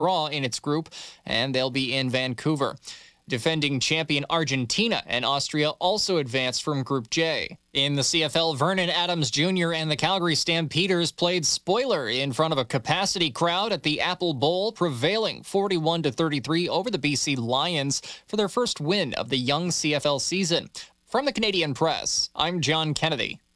draw in its group, and they'll be in Vancouver. Defending champion Argentina and Austria also advanced from Group J. In the CFL, Vernon Adams Jr. and the Calgary Stampeders played spoiler in front of a capacity crowd at the Apple Bowl, prevailing 41-33 over the BC Lions for their first win of the young CFL season. From the Canadian Press, I'm John Kennedy.